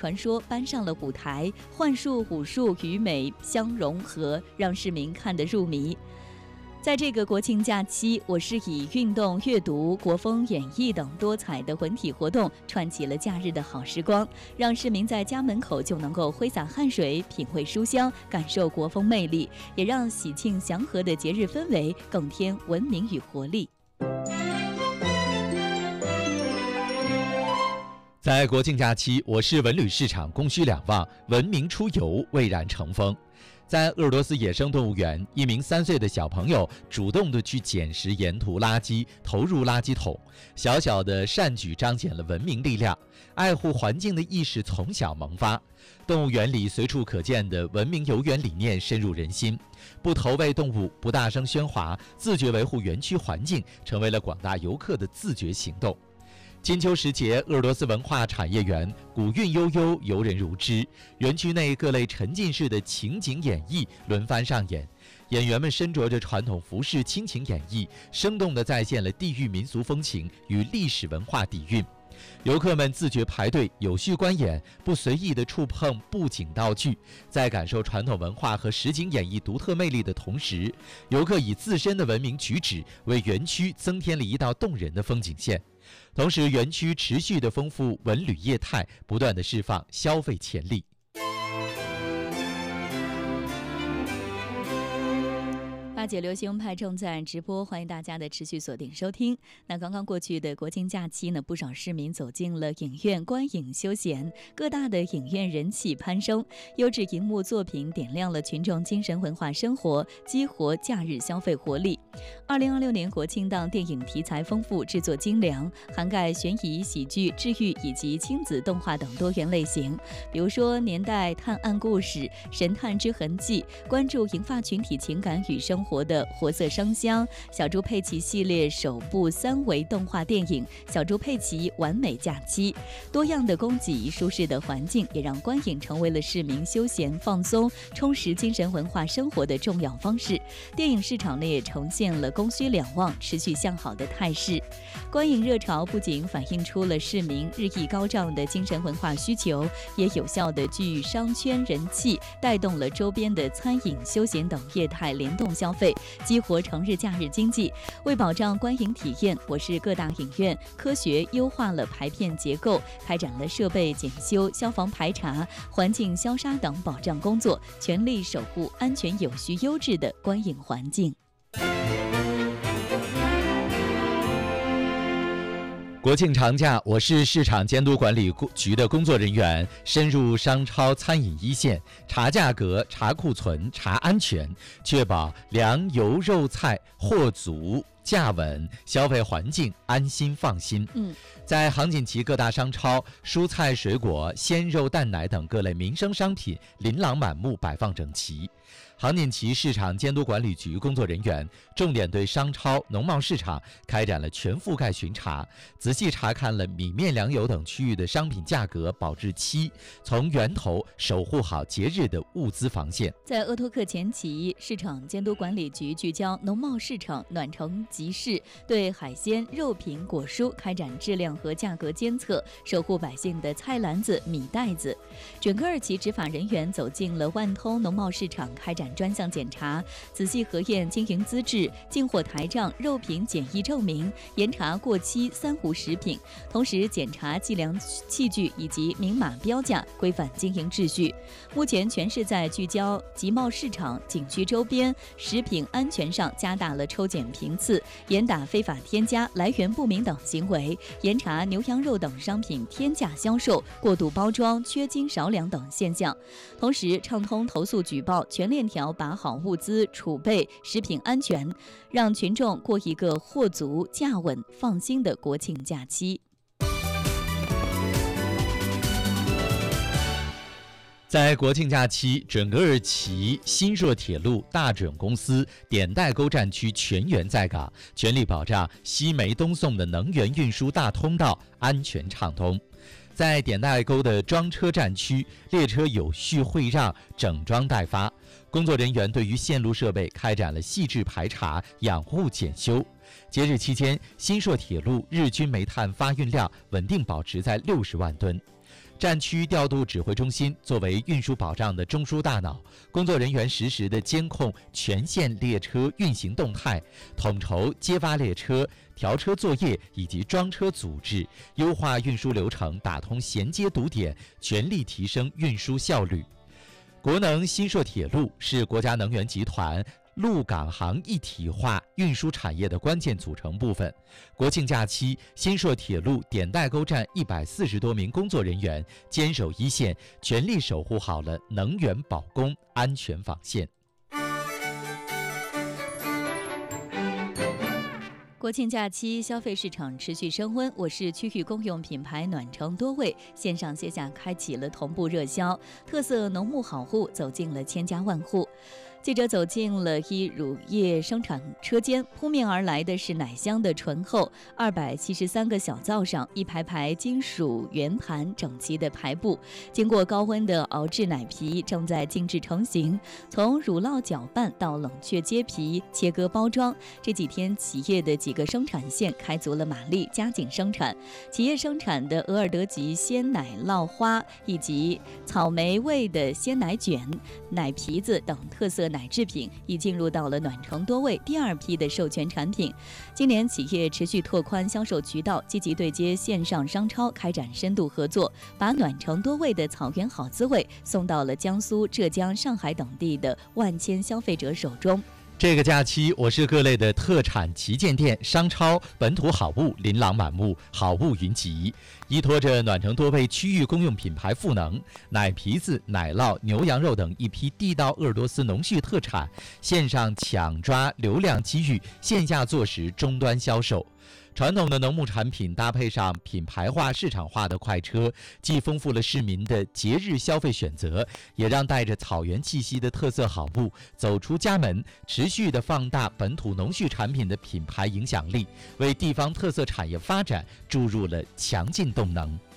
传说搬上了舞台，幻术、武术与美相融合，让市民看得入迷。在这个国庆假期，我市以运动、阅读、国风、演艺等多彩的文体活动串起了假日的好时光，让市民在家门口就能够挥洒汗水、品味书香、感受国风魅力，也让喜庆祥和的节日氛围更添文明与活力。 在国庆假期，我市文旅市场供需两旺，文明出游蔚然成风。在鄂尔多斯野生动物园，一名3岁的小朋友主动地去捡拾沿途垃圾，投入垃圾桶，小小的善举彰显了文明力量，爱护环境的意识从小萌发。动物园里随处可见的文明游园理念深入人心，不投喂动物，不大声喧哗，自觉维护园区环境，成为了广大游客的自觉行动。金秋时节，鄂尔多斯文化产业园古韵悠悠，游人如织。园区内各类沉浸式的情景演绎轮番上演，演员们身着着传统服饰倾情演绎，生动地再现了地域民俗风情与历史文化底蕴。游客们自觉排队，有序观演，不随意地触碰布景道具，在感受传统文化和实景演绎独特魅力的同时，游客以自身的文明举止为园区增添了一道动人的风景线。同时，园区持续的丰富文旅业态，不断的释放消费潜力。 8·9流行派正在直播，欢迎大家的持续锁定收听。那刚刚过去的国庆假期呢，不少市民走进了影院观影休闲，各大的影院人气攀升，优质荧幕作品点亮了群众精神文化生活，激活假日消费活力。2026年国庆档电影题材丰富，制作精良，涵盖悬疑、喜剧、治愈以及亲子动画等多元类型。比如说年代探案故事、神探之痕迹，关注银发群体情感与生活的活色生香，小猪佩奇系列首部3维动画电影《小猪佩奇完美假期》，多样的供给、舒适的环境，也让观影成为了市民休闲放松、充实精神文化生活的重要方式。电影市场呢也呈现了供需两旺、持续向好的态势。观影热潮不仅反映出了市民日益高涨的精神文化需求，也有效的具商圈人气，带动了周边的餐饮、休闲等业态联动消费，激活成日假日经济。为保障观影体验，我市各大影院科学优化了排片结构，开展了设备检修、消防排查、环境消杀等保障工作，全力守护安全有序优质的观影环境。 国庆长假，我市市场监督管理局的工作人员深入商超餐饮一线，查价格、查库存、查安全，确保粮油肉菜货足、价稳，消费环境安心放心。在杭锦旗各大商超，蔬菜水果、鲜肉蛋奶等各类民生商品琳琅满目，摆放整齐。杭锦旗市场监督管理局工作人员重点对商超、农贸市场开展了全覆盖巡查，仔细查看了米面粮油等区域的商品价格、保质期，从源头守护好节日的物资防线。 在鄂托克前旗，市场监督管理局聚焦农贸市场暖城集市，对海鲜、肉品、果蔬开展质量和价格监测，守护百姓的菜篮子、米袋子。整个2期执法人员走进了万通农贸市场，开展专项检查，仔细核验经营资质、进货台账、肉品检疫证明，严查过期3无食品，同时检查计量器具以及明码标价，规范经营秩序。目前全市在聚焦集贸市场、景区周边食品安全上加大了抽检频次，严打非法添加、来源不明等行为，严查牛羊肉等商品天价销售、过度包装、缺斤少两等现象。同时畅通投诉举报，全链条把好物资储备、食品安全，让群众过一个货足、价稳、放心的国庆假期。 在国庆假期，准噶尔旗新硕铁路大准公司点代沟站区全员在岗，全力保障西煤东送的能源运输大通道安全畅通。在点代沟的装车站区，列车有序会让、整装待发，工作人员对于线路设备开展了细致排查、养护检修。节日期间，新硕铁路日均煤炭发运量稳定保持在60万吨。 战区调度指挥中心作为运输保障的中枢大脑，工作人员实时的监控全线列车运行动态，统筹揭发列车、调车作业以及装车组织，优化运输流程，打通衔接堵点，全力提升运输效率。国能新硕铁路是国家能源集团陆港杭一体化运输产业的关键组成部分。国庆假期，新硕铁路点代沟站140多名工作人员坚守一线，全力守护好了能源保供安全防线。 国庆假期，消费市场持续升温。我市区域公用品牌暖城多味线上线下开启了同步热销，特色农牧好户走进了千家万户。记者走进了一乳业生产车间，扑面而来的是奶香的醇厚，273个小灶上一排排金属圆盘整齐的排布，经过高温的熬制奶皮正在静置成型，从乳酪搅拌到冷却揭皮、切割包装，这几天企业的几个生产线开足了马力，加紧生产。企业生产的额尔德吉鲜奶酪花以及草莓味的鲜奶卷、奶皮子等特色奶制品已进入到了暖城多味第2批的授权产品。今年企业持续拓宽销售渠道，积极对接线上商超，开展深度合作，把暖城多味的草原好滋味送到了江苏、浙江、上海等地的万千消费者手中。 这个假期，我市各类的特产旗舰店、商超、本土好物琳琅满目，好物云集。依托着暖城多味区域公用品牌赋能，奶皮子、奶酪、牛羊肉等一批地道鄂尔多斯农畜特产，线上抢抓流量机遇，线下做实终端销售。传统的农牧产品搭配上品牌化、市场化的快车，既丰富了市民的节日消费选择，也让带着草原气息的特色好物走出家门，持续的放大本土农畜产品的品牌影响力，为地方特色产业发展注入了强劲动能。